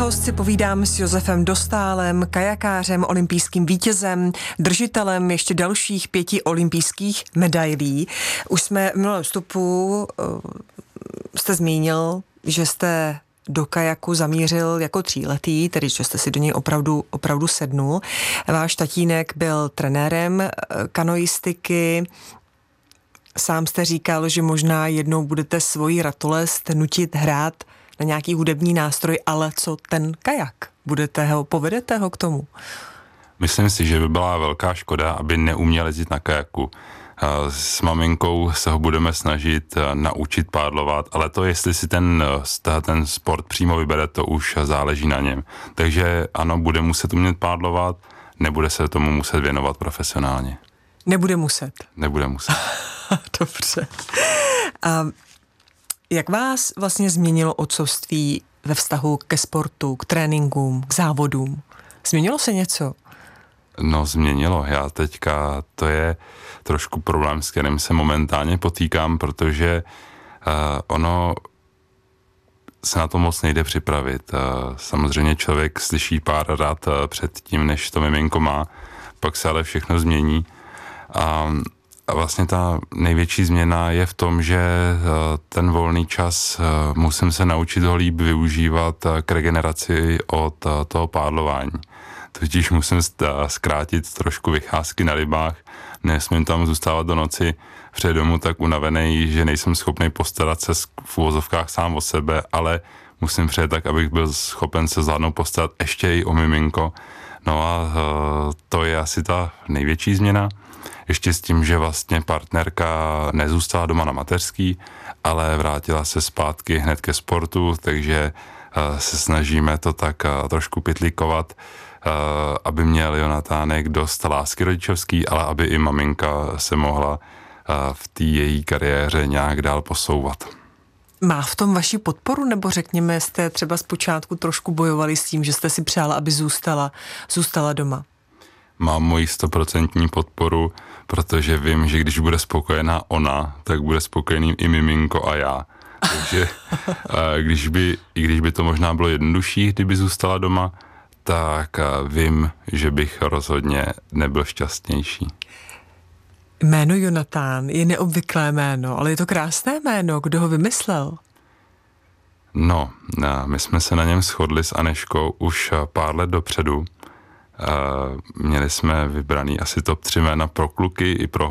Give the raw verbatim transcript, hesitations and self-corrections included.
Host si povídám s Josefem Dostálem, kajakářem, olympijským vítězem, držitelem ještě dalších pěti olympijských medailí. Už jsme v minulém vstupu uh, jste zmínil, že jste do kajaku zamířil jako tříletý, tedy že jste si do něj opravdu, opravdu sednul. Váš tatínek byl trenérem kanoistiky. Sám jste říkal, že možná jednou budete svoji ratolest nutit hrát na nějaký hudební nástroj, ale co ten kajak? Budete ho, povedete ho k tomu? Myslím si, že by byla velká škoda, aby neuměl jezdit na kajaku. S maminkou se ho budeme snažit naučit pádlovat, ale to, jestli si ten, ten sport přímo vybere, to už záleží na něm. Takže ano, bude muset umět pádlovat, nebude se tomu muset věnovat profesionálně. Nebude muset? Nebude muset. Dobře. A jak vás vlastně změnilo otcovství ve vztahu ke sportu, k tréninkům, k závodům? Změnilo se něco? No, změnilo. Já teďka, to je trošku problém, s kterým se momentálně potýkám, protože uh, ono se na to moc nejde připravit. Uh, samozřejmě člověk slyší pár rad uh, před tím, než to miminko má, pak se ale všechno změní. A, a vlastně ta největší změna je v tom, že uh, ten volný čas uh, musím se naučit ho líp využívat uh, k regeneraci od uh, toho pádlování. Totiž musím zkrátit trošku vycházky na rybách, nesmím tam zůstávat do noci před domu tak unavený, že nejsem schopný postarat se v uvozovkách sám o sebe, ale musím přijet tak, abych byl schopen se zvládnout postarat ještě i o miminko. No a to je asi ta největší změna. Ještě s tím, že vlastně partnerka nezůstala doma na mateřský, ale vrátila se zpátky hned ke sportu, takže se snažíme to tak trošku pytlíkovat, Uh, aby měl Jonatánek dost lásky rodičovský, ale aby i maminka se mohla uh, v té její kariéře nějak dál posouvat. Má v tom vaši podporu, nebo řekněme, jste třeba zpočátku trošku bojovali s tím, že jste si přála, aby zůstala, zůstala doma? Mám moji stoprocentní podporu, protože vím, že když bude spokojená ona, tak bude spokojený i miminko a já. Takže uh, když by, i když by to možná bylo jednodušší, kdyby zůstala doma, tak vím, že bych rozhodně nebyl šťastnější. Jméno Jonatán je neobvyklé jméno, ale je to krásné jméno. Kdo ho vymyslel? No, my jsme se na něm shodli s Aneškou už pár let dopředu. Měli jsme vybraný asi top tři jména pro kluky i pro